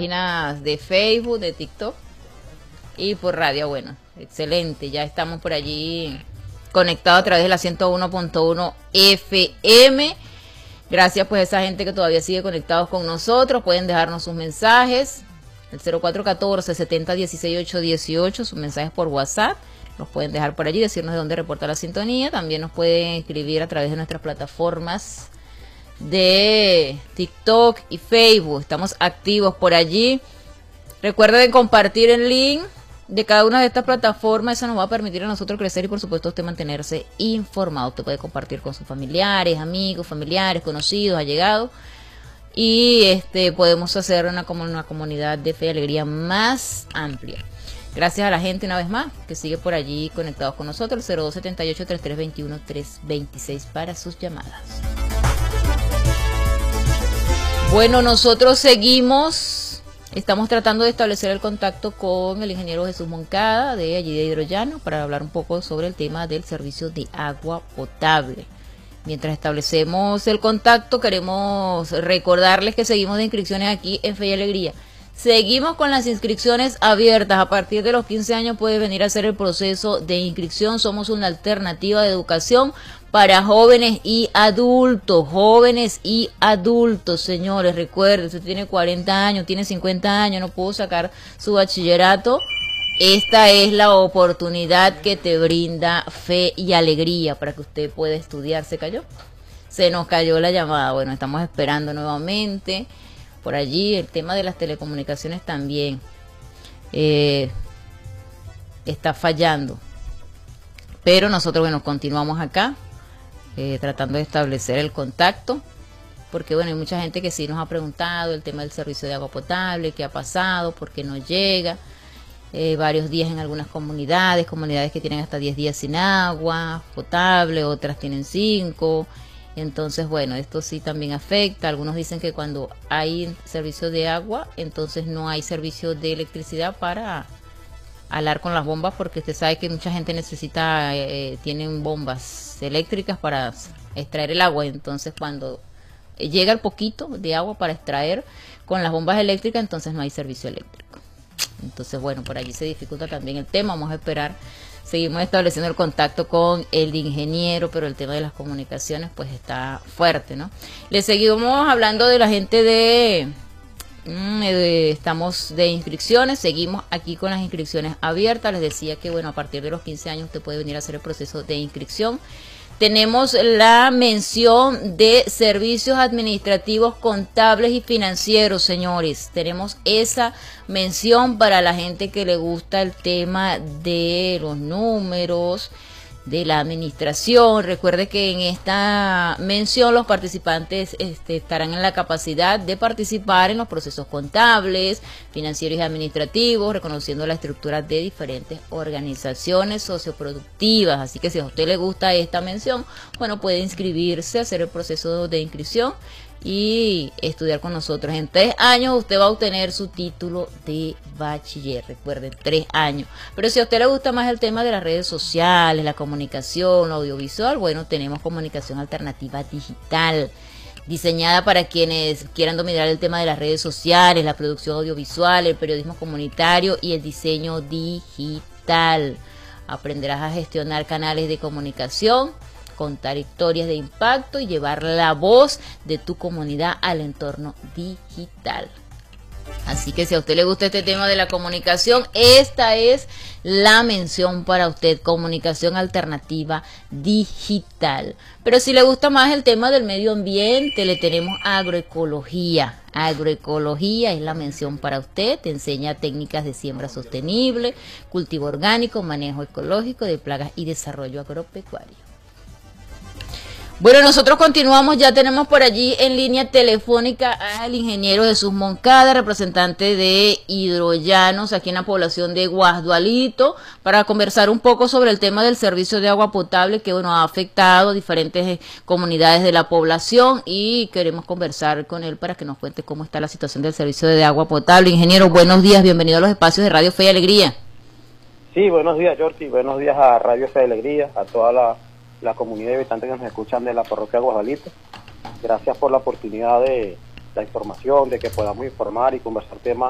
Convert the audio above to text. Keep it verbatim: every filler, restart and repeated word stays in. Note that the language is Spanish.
páginas de Facebook, de TikTok y por radio. Bueno, excelente, ya estamos por allí conectados a través de la ciento uno punto uno F M. Gracias pues a esa gente que todavía sigue conectados con nosotros. Pueden dejarnos sus mensajes, el cero cuatro uno cuatro, siete cero uno seis, ocho uno ocho, sus mensajes por WhatsApp. Los pueden dejar por allí, decirnos de dónde reporta la sintonía. También nos pueden escribir a través de nuestras plataformas de TikTok y Facebook. Estamos activos por allí. Recuerden compartir el link de cada una de estas plataformas. Eso nos va a permitir a nosotros crecer y por supuesto usted mantenerse informado. Usted puede compartir con sus familiares, amigos, familiares, conocidos, allegados. Y este podemos hacer una, una comunidad de fe y alegría más amplia. Gracias a la gente una vez más que sigue por allí conectados con nosotros. cero dos siete ocho, tres tres dos uno, tres dos seis para sus llamadas. Bueno, nosotros seguimos, estamos tratando de establecer el contacto con el ingeniero Jesús Moncada de allí de Hidrollano para hablar un poco sobre el tema del servicio de agua potable. Mientras establecemos el contacto, queremos recordarles que seguimos de inscripciones aquí en Fe y Alegría. Seguimos con las inscripciones abiertas. A partir de los quince años puede venir a hacer el proceso de inscripción. Somos una alternativa de educación para jóvenes y adultos. Jóvenes y adultos, señores. Recuerden, usted tiene cuarenta años, tiene cincuenta años, no pudo sacar su bachillerato. Esta es la oportunidad que te brinda Fe y Alegría para que usted pueda estudiar. ¿Se cayó? Se nos cayó la llamada. Bueno, estamos esperando nuevamente. Por allí el tema de las telecomunicaciones también eh, está fallando. Pero nosotros, bueno, continuamos acá eh, tratando de establecer el contacto. Porque, bueno, hay mucha gente que sí nos ha preguntado el tema del servicio de agua potable, qué ha pasado, por qué no llega. Eh, varios días en algunas comunidades, comunidades que tienen hasta diez días sin agua potable, otras tienen cinco. Entonces, bueno, esto sí también afecta. Algunos dicen que cuando hay servicio de agua, entonces no hay servicio de electricidad para alar con las bombas, porque usted sabe que mucha gente necesita, eh, tienen bombas eléctricas para extraer el agua. Entonces, cuando llega el poquito de agua para extraer con las bombas eléctricas, entonces no hay servicio eléctrico. Entonces, bueno, por allí se dificulta también el tema. Vamos a esperar. Seguimos estableciendo el contacto con el ingeniero, pero el tema de las comunicaciones pues está fuerte, ¿no? Le seguimos hablando de la gente de, de estamos de inscripciones, seguimos aquí con las inscripciones abiertas. Les decía que, bueno, a partir de los quince años usted puede venir a hacer el proceso de inscripción. Tenemos la mención de servicios administrativos, contables y financieros, señores. Tenemos esa mención para la gente que le gusta el tema de los números, de la administración. Recuerde que en esta mención los participantes este, estarán en la capacidad de participar en los procesos contables, financieros y administrativos, reconociendo la estructura de diferentes organizaciones socioproductivas. Así que si a usted le gusta esta mención, bueno, puede inscribirse, hacer el proceso de inscripción y estudiar con nosotros. En tres años usted va a obtener su título de bachiller. Recuerden, tres años. Pero si a usted le gusta más el tema de las redes sociales, la comunicación, lo audiovisual, bueno, tenemos comunicación alternativa digital, diseñada para quienes quieran dominar el tema de las redes sociales, la producción audiovisual, el periodismo comunitario y el diseño digital. Aprenderás a gestionar canales de comunicación, contar historias de impacto y llevar la voz de tu comunidad al entorno digital. Así que si a usted le gusta este tema de la comunicación, esta es la mención para usted, comunicación alternativa digital. Pero si le gusta más el tema del medio ambiente, le tenemos agroecología. Agroecología es la mención para usted, te enseña técnicas de siembra sostenible, cultivo orgánico, manejo ecológico de plagas y desarrollo agropecuario. Bueno, nosotros continuamos, ya tenemos por allí en línea telefónica al ingeniero Jesús Moncada, representante de Hidrollanos, aquí en la población de Guasdualito, para conversar un poco sobre el tema del servicio de agua potable que, bueno, ha afectado a diferentes comunidades de la población, y queremos conversar con él para que nos cuente cómo está la situación del servicio de agua potable. Ingeniero, buenos días, bienvenido a los espacios de Radio Fe y Alegría. Sí, buenos días, Yorky, buenos días a Radio Fe y Alegría, a toda la... la comunidad de habitantes que nos escuchan de la parroquia Guasdualito. Gracias por la oportunidad de la información, de que podamos informar y conversar temas